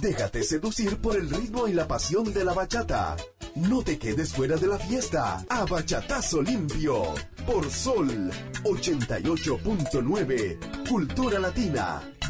Déjate seducir por el ritmo y la pasión de la bachata. No te quedes fuera de la fiesta. A Bachatazo Limpio. Por Sol 88.9. Cultura Latina.